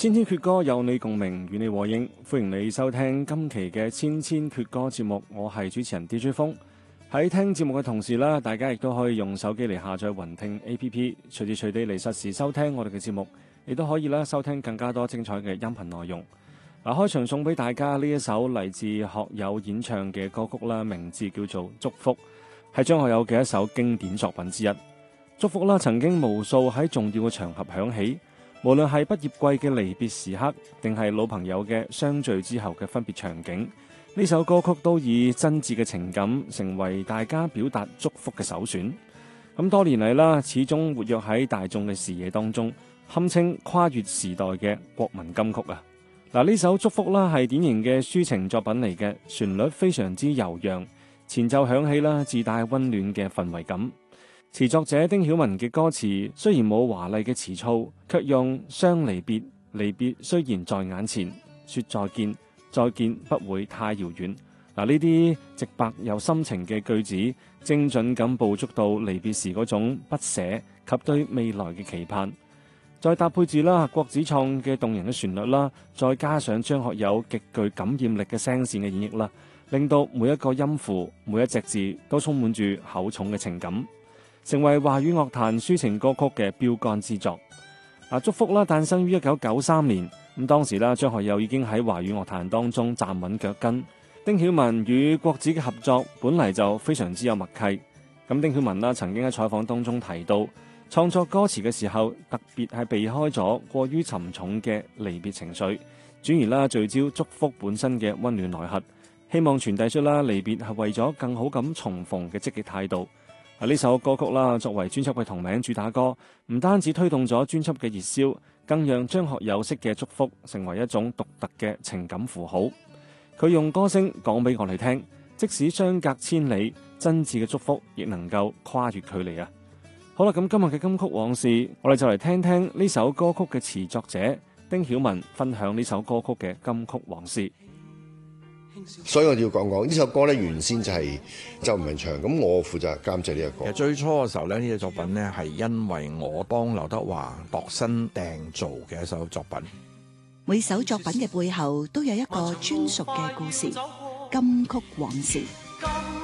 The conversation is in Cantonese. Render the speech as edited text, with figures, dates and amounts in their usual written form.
千千闕歌有你共鳴，與你和應。歡迎你收聽今期嘅千千闕歌節目，我係主持人 DJ 風。喺聽節目嘅同時啦，大家亦都可以用手機嚟下載雲聽 APP， 隨時隨地嚟實時收聽我哋嘅節目，亦都可以啦收聽更加多精彩嘅音頻內容。開場送俾大家呢一首嚟自學友演唱嘅歌曲啦，名字叫做《祝福》，係張學友嘅一首經典作品之一。祝福啦，曾經無數喺重要嘅場合響起。無論係畢業季嘅離別時刻，定係老朋友嘅相聚之後嘅分別場景，呢首歌曲都以真摯嘅情感成為大家表達祝福嘅首選。咁多年嚟啦，始終活躍喺大眾嘅視野當中，堪稱跨越時代嘅國民金曲啊！嗱，呢首祝福啦係典型嘅抒情作品嚟嘅，旋律非常之悠揚，前奏響起啦，自帶溫暖嘅氛圍感。詞作者丁曉文嘅歌詞雖然冇華麗嘅詞藻，卻用相離別，離別雖然在眼前，說再見，再見不會太遙遠。嗱，呢啲直白又深情嘅句子，精準咁捕捉到離別時嗰種不捨及對未來嘅期盼。再搭配住啦郭子創嘅動人嘅旋律啦，再加上張學友極具感染力嘅聲線嘅演繹啦，令到每一個音符、每一隻字都充滿住厚重嘅情感，成為華語樂壇抒情歌曲嘅標杆之作。祝福啦，誕生於1993年，咁當時啦，張學友已經喺華語樂壇當中站穩腳跟。丁曉文與郭子嘅合作本嚟就非常之有默契。咁丁曉文啦，曾經喺採訪當中提到，創作歌詞嘅時候特別係避開咗過於沉重嘅離別情緒，轉而啦聚焦祝福本身嘅溫暖內核，希望傳遞出啦離別係為咗更好咁重逢嘅積極態度。呢首歌曲啦，作為專輯嘅同名主打歌，唔單止推動咗專輯嘅熱銷，更讓張學友式嘅祝福成為一種獨特嘅情感符號。佢用歌聲講俾我哋聽，即使相隔千里，真摯嘅祝福亦能夠跨越距離啊！好啦，咁今日嘅金曲往事，我哋就嚟聽聽呢首歌曲嘅詞作者丁曉文分享呢首歌曲嘅金曲往事。 所以我要講講呢首歌咧，原先就係周文唱，咁我負責監製呢一個。 其實最初嘅時候咧，呢隻作品咧係因為我幫劉德華度身訂造嘅一首作品。 每首作品嘅背後都有一個專屬嘅故事，金曲往事。